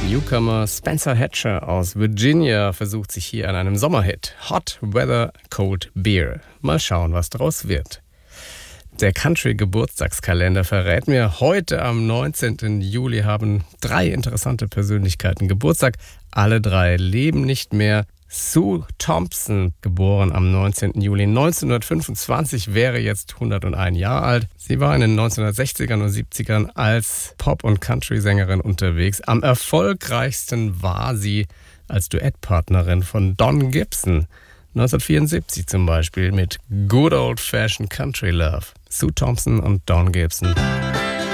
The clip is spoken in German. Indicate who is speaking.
Speaker 1: Newcomer Spencer Hatcher aus Virginia versucht sich hier an einem Sommerhit. Hot Weather Cold Beer. Mal schauen, was daraus wird. Der Country-Geburtstagskalender verrät mir, heute am 19. Juli haben 3 interessante Persönlichkeiten Geburtstag. Alle 3 leben nicht mehr. Sue Thompson, geboren am 19. Juli 1925, wäre jetzt 101 Jahre alt. Sie war in den 1960ern und 70ern als Pop- und Country-Sängerin unterwegs. Am erfolgreichsten war sie als Duettpartnerin von Don Gibson. 1974 zum Beispiel mit Good Old Fashioned Country Love. Sue Thompson und Don Gibson.